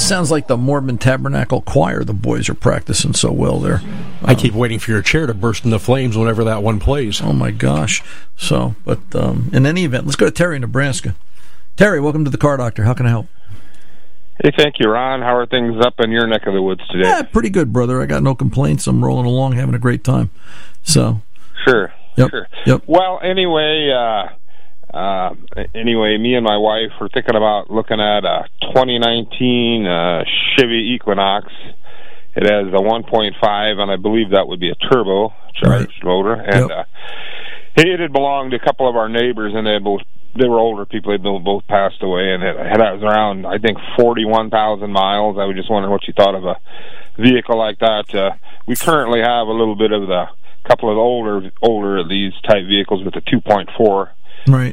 sounds like the Mormon Tabernacle Choir. The boys are practicing so well there. I keep waiting for your chair to burst into flames whenever that one plays. Oh, my gosh. So, but in any event, let's go to Terry in Nebraska. Terry, welcome to the Car Doctor. How can I help? Hey, thank you, Ron. How are things up in your neck of the woods today? Yeah, pretty good, brother. I got no complaints. I'm rolling along, having a great time. So, Sure. Yep. Well, anyway, me and my wife were thinking about looking at a 2019 Chevy Equinox. It has a 1.5, and I believe that would be a turbo-charged motor. And it had belonged to a couple of our neighbors, and they were older people. They both passed away, and it was around, I think, 41,000 miles. I was just wondering what you thought of a vehicle like that. We currently have a little bit of the couple of older of these type vehicles with a 2.4. Right.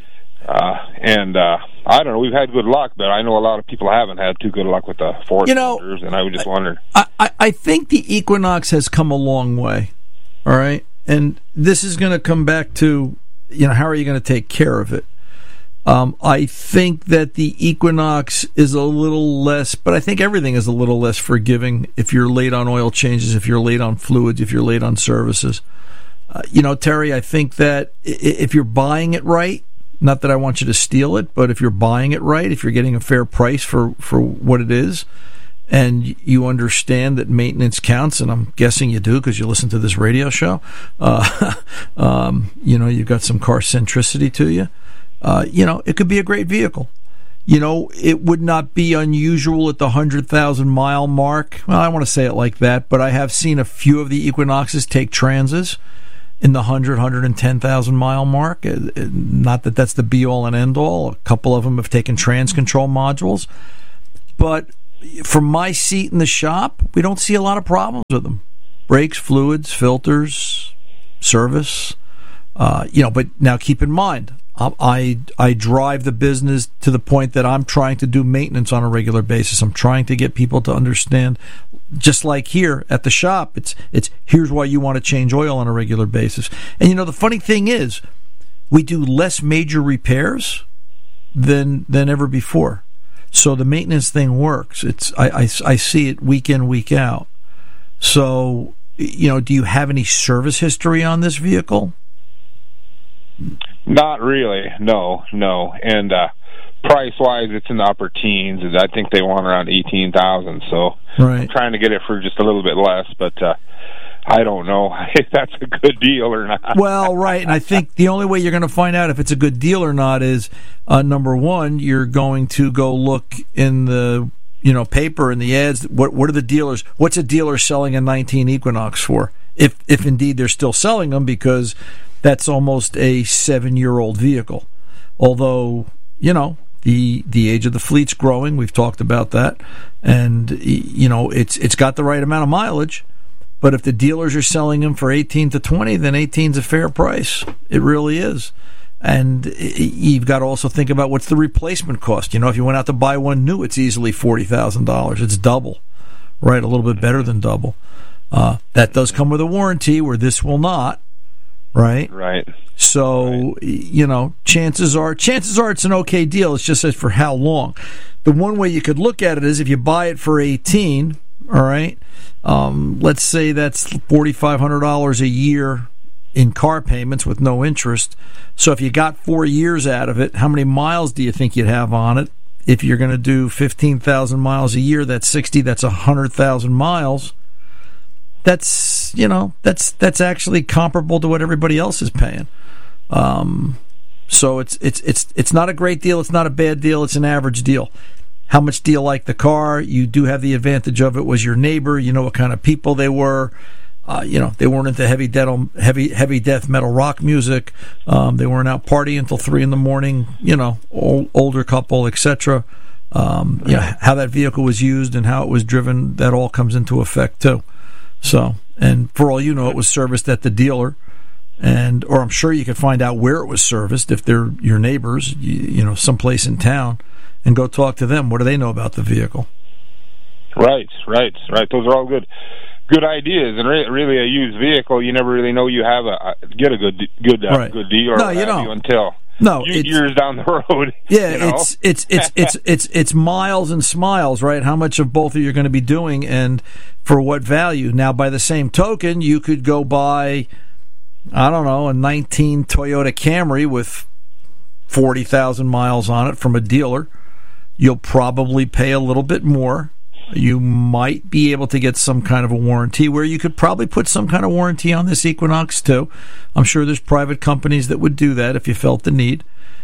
I don't know, we've had good luck, but I know a lot of people haven't had too good luck with the Ford motors, and I was just wondering. I think the Equinox has come a long way, all right? And this is going to come back to, how are you going to take care of it? I think that the Equinox is a little less, but I think everything is a little less forgiving if you're late on oil changes, if you're late on fluids, if you're late on services. Terry, I think that if you're buying it right, not that I want you to steal it, but if you're buying it right, if you're getting a fair price for what it is, and you understand that maintenance counts, and I'm guessing you do because you listen to this radio show, you've got some car centricity to you, it could be a great vehicle. It would not be unusual at the 100,000 mile mark. Well, I don't want to say it like that, but I have seen a few of the Equinoxes take Transits in the 110,000 mile mark. Not that that's the be-all and end-all. A couple of them have taken trans control modules. But from my seat in the shop, we don't see a lot of problems with them. Brakes, fluids, filters, service. But now keep in mind, I drive the business to the point that I'm trying to do maintenance on a regular basis. I'm trying to get people to understand, just like here at the shop, it's here's why you want to change oil on a regular basis. And the funny thing is, we do less major repairs than ever before. So the maintenance thing works. I see it week in, week out. So, do you have any service history on this vehicle? Not really, no. And price-wise, it's in the upper teens. I think they want around $18,000. So right. I'm trying to get it for just a little bit less, but I don't know if that's a good deal or not. Well, right, and I think the only way you're going to find out if it's a good deal or not is, number one, you're going to go look in the paper and the ads. What are the dealers? What's a dealer selling a 19 Equinox for? If indeed they're still selling them, because that's almost a 7-year-old vehicle. Although, the age of the fleet's growing. We've talked about that. And, it's got the right amount of mileage. But if the dealers are selling them for 18 to 20, then 18's a fair price. It really is. And you've got to also think about what's the replacement cost. If you went out to buy one new, it's easily $40,000. It's double, right? A little bit better than double. That does come with a warranty, where this will not. Right. So, chances are it's an okay deal. It's just that for how long. The one way you could look at it is if you buy it for 18, all right, let's say that's $4,500 a year in car payments with no interest. So if you got 4 years out of it, how many miles do you think you'd have on it? If you're going to do 15,000 miles a year, that's 60, that's 100,000 miles. That's that's actually comparable to what everybody else is paying. So it's not a great deal. It's not a bad deal. It's an average deal. How much do you like the car? You do have the advantage of it was your neighbor. You know what kind of people they were. They weren't into heavy death metal rock music. They weren't out partying until 3 a.m. Older couple, etc. How that vehicle was used and how it was driven, that all comes into effect too. So, and for all it was serviced at the dealer, or I'm sure you could find out where it was serviced if they're your neighbors, someplace in town, and go talk to them. What do they know about the vehicle? Right. Those are all good ideas. And really, a used vehicle, you never really know you have get a good deal. Right. Good deal, or no, you don't. until years down the road. Yeah, it's miles and smiles, right? How much of both are you going to be doing, and for what value? Now, by the same token, you could go buy, I don't know, a 19 Toyota Camry with 40,000 miles on it from a dealer. You'll probably pay a little bit more. You might be able to get some kind of a warranty, where you could probably put some kind of warranty on this Equinox too. I'm sure there's private companies that would do that if you felt the need.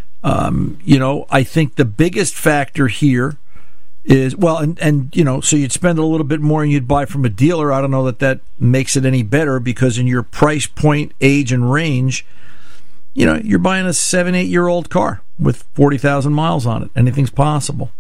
I think the biggest factor here is, so you'd spend a little bit more and you'd buy from a dealer. I don't know that makes it any better, because in your price point, age, and range, you're buying a 7-8-year-old car with 40,000 miles on it. Anything's possible.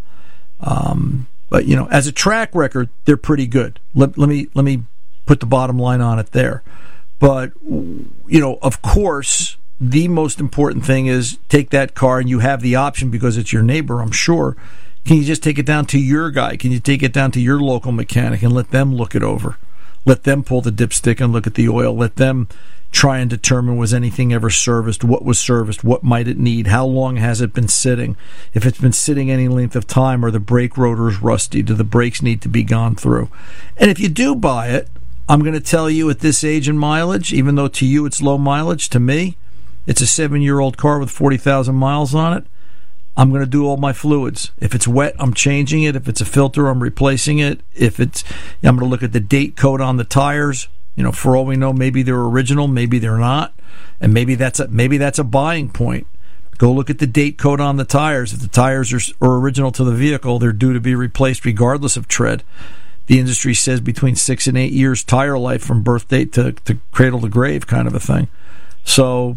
But as a track record, they're pretty good. Let me put the bottom line on it there. But of course, the most important thing is take that car, and you have the option because it's your neighbor, I'm sure. Can you just take it down to your guy? Can you take it down to your local mechanic and let them look it over? Let them pull the dipstick and look at the oil. Let them try and determine, was anything ever serviced, what was serviced, what might it need, how long has it been sitting, if it's been sitting any length of time, or the brake rotor is rusty, do the brakes need to be gone through? And if you do buy it, I'm going to tell you, at this age and mileage, even though to you it's low mileage, to me it's a 7-year-old car with 40,000 miles on it. I'm going to do all my fluids. If it's wet, I'm changing it. If it's a filter, I'm replacing it. I'm going to look at the date code on the tires. For all we know, maybe they're original, maybe they're not, and maybe that's a buying point. Go look at the date code on the tires. If the tires are original to the vehicle, they're due to be replaced regardless of tread. The industry says between 6 and 8 years tire life from birth date to cradle to grave, kind of a thing. So,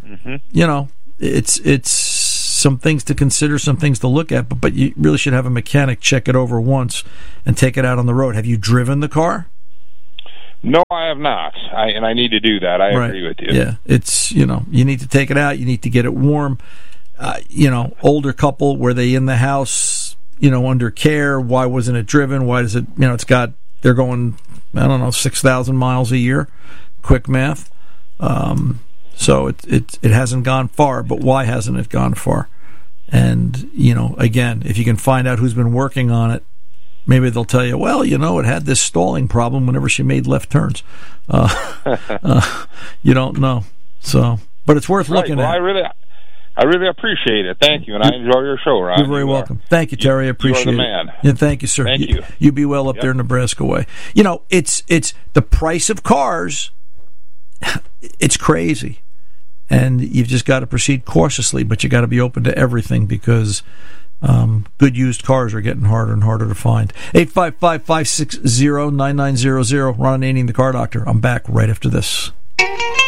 it's some things to consider, some things to look at, but you really should have a mechanic check it over once and take it out on the road. Have you driven the car? No, I have not, and I need to do that. I agree with you. Yeah, it's, you need to take it out. You need to get it warm. Older couple, were they in the house, under care? Why wasn't it driven? Why does it, they're going, 6,000 miles a year, quick math. So it hasn't gone far, but why hasn't it gone far? And, again, if you can find out who's been working on it, maybe they'll tell you, well, it had this stalling problem whenever she made left turns. You don't know. So, but it's worth looking at. I really appreciate it. Thank you, and I enjoy your show, Ron. You're very welcome. Thank you, Terry. I appreciate it. You are the man. Yeah, thank you, sir. Thank you. You be well up there, Nebraska way. It's the price of cars. It's crazy. And you've just got to proceed cautiously, but you got to be open to everything, because good used cars are getting harder and harder to find. 855-560-9900. Ron Ananian, the Car Doctor. I'm back right after this.